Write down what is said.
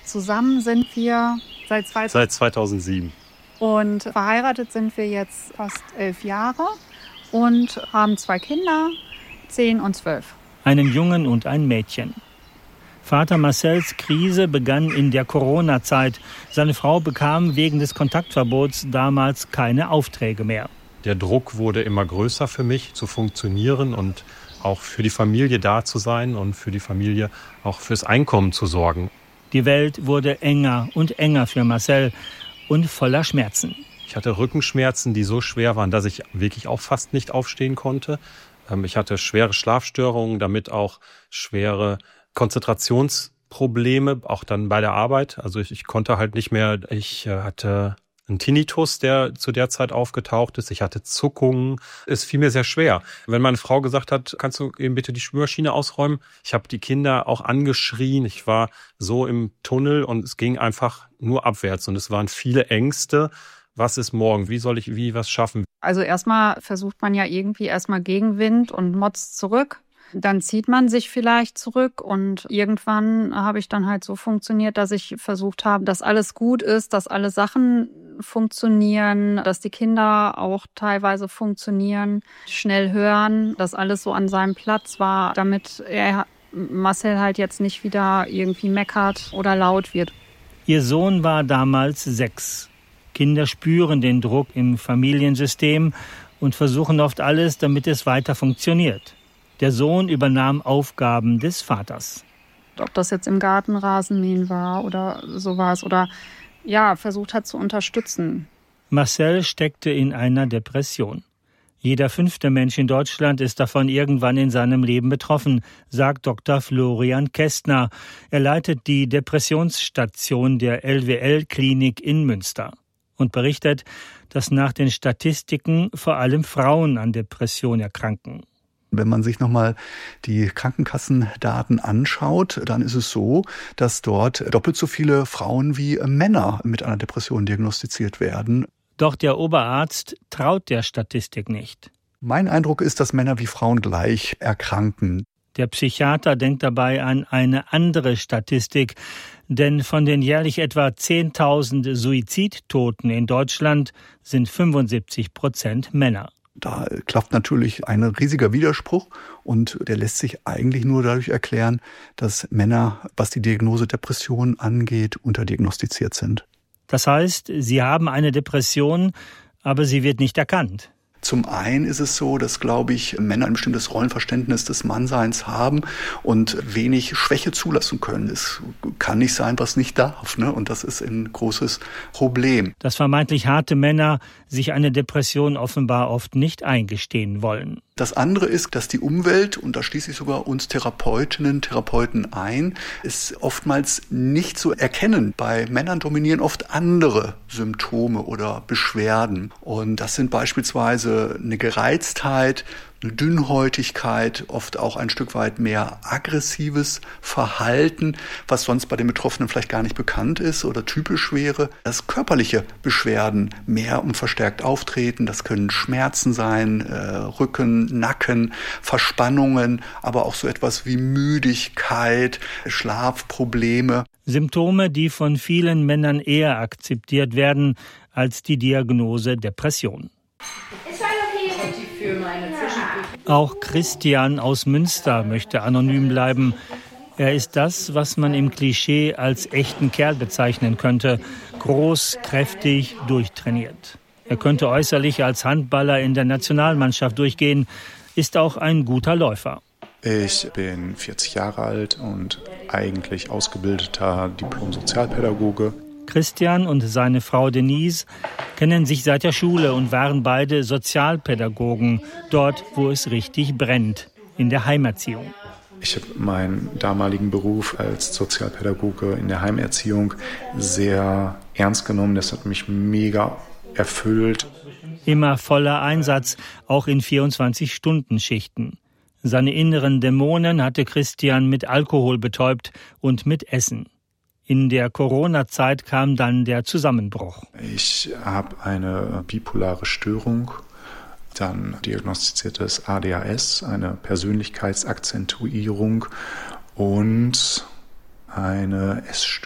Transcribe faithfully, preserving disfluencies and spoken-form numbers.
Zusammen sind wir seit, seit zweitausendsieben. Und verheiratet sind wir jetzt fast elf Jahre und haben zwei Kinder, zehn und zwölf. Einen Jungen und ein Mädchen. Vater Marcels Krise begann in der Corona-Zeit. Seine Frau bekam wegen des Kontaktverbots damals keine Aufträge mehr. Der Druck wurde immer größer für mich, zu funktionieren und auch für die Familie da zu sein und für die Familie auch fürs Einkommen zu sorgen. Die Welt wurde enger und enger für Marcel und voller Schmerzen. Ich hatte Rückenschmerzen, die so schwer waren, dass ich wirklich auch fast nicht aufstehen konnte. Ich hatte schwere Schlafstörungen, damit auch schwere Konzentrationsprobleme, auch dann bei der Arbeit. Also ich, ich konnte halt nicht mehr, ich hatte einen Tinnitus, der zu der Zeit aufgetaucht ist. Ich hatte Zuckungen. Es fiel mir sehr schwer. Wenn meine Frau gesagt hat, kannst du eben bitte die Spülmaschine ausräumen? Ich habe die Kinder auch angeschrien. Ich war so im Tunnel und es ging einfach nur abwärts. Und es waren viele Ängste. Was ist morgen? Wie soll ich wie was schaffen? Also erstmal versucht man ja irgendwie erstmal Gegenwind und motzt zurück. Dann zieht man sich vielleicht zurück und irgendwann habe ich dann halt so funktioniert, dass ich versucht habe, dass alles gut ist, dass alle Sachen funktionieren, dass die Kinder auch teilweise funktionieren, schnell hören, dass alles so an seinem Platz war, damit er Marcel halt jetzt nicht wieder irgendwie meckert oder laut wird. Ihr Sohn war damals sechs. Kinder spüren den Druck im Familiensystem und versuchen oft alles, damit es weiter funktioniert. Der Sohn übernahm Aufgaben des Vaters. Ob das jetzt im Garten Rasenmähen war oder sowas oder ja, versucht hat zu unterstützen. Marcel steckte in einer Depression. Jeder fünfte Mensch in Deutschland ist davon irgendwann in seinem Leben betroffen, sagt Doktor Florian Kästner. Er leitet die Depressionsstation der L W L-Klinik in Münster und berichtet, dass nach den Statistiken vor allem Frauen an Depression erkranken. Wenn man sich nochmal die Krankenkassendaten anschaut, dann ist es so, dass dort doppelt so viele Frauen wie Männer mit einer Depression diagnostiziert werden. Doch der Oberarzt traut der Statistik nicht. Mein Eindruck ist, dass Männer wie Frauen gleich erkranken. Der Psychiater denkt dabei an eine andere Statistik, denn von den jährlich etwa zehntausend Suizidtoten in Deutschland sind fünfundsiebzig Prozent Männer. Da klafft natürlich ein riesiger Widerspruch und der lässt sich eigentlich nur dadurch erklären, dass Männer, was die Diagnose Depression angeht, unterdiagnostiziert sind. Das heißt, sie haben eine Depression, aber sie wird nicht erkannt. Zum einen ist es so, dass, glaube ich, Männer ein bestimmtes Rollenverständnis des Mannseins haben und wenig Schwäche zulassen können. Es kann nicht sein, was nicht darf, ne? Und das ist ein großes Problem. Dass vermeintlich harte Männer sich eine Depression offenbar oft nicht eingestehen wollen. Das andere ist, dass die Umwelt, und da schließe ich sogar uns Therapeutinnen, Therapeuten ein, ist oftmals nicht zu erkennen. Bei Männern dominieren oft andere Symptome oder Beschwerden. Und das sind beispielsweise eine Gereiztheit, eine Dünnhäutigkeit, oft auch ein Stück weit mehr aggressives Verhalten, was sonst bei den Betroffenen vielleicht gar nicht bekannt ist oder typisch wäre. Dass körperliche Beschwerden mehr und verstärkt auftreten, das können Schmerzen sein, äh, Rücken, Nacken, Verspannungen, aber auch so etwas wie Müdigkeit, Schlafprobleme. Symptome, die von vielen Männern eher akzeptiert werden als die Diagnose Depression. Auch Christian aus Münster möchte anonym bleiben. Er ist das, was man im Klischee als echten Kerl bezeichnen könnte. Groß, kräftig, durchtrainiert. Er könnte äußerlich als Handballer in der Nationalmannschaft durchgehen, ist auch ein guter Läufer. Ich bin vierzig Jahre alt und eigentlich ausgebildeter Diplom-Sozialpädagoge. Christian und seine Frau Denise kennen sich seit der Schule und waren beide Sozialpädagogen, dort, wo es richtig brennt, in der Heimerziehung. Ich habe meinen damaligen Beruf als Sozialpädagoge in der Heimerziehung sehr ernst genommen. Das hat mich mega erfüllt. Immer voller Einsatz, auch in vierundzwanzig-Stunden-Schichten. Seine inneren Dämonen hatte Christian mit Alkohol betäubt und mit Essen. In der Corona-Zeit kam dann der Zusammenbruch. Ich habe eine bipolare Störung, dann diagnostiziertes A D H S, eine Persönlichkeitsakzentuierung und eine Essstörung.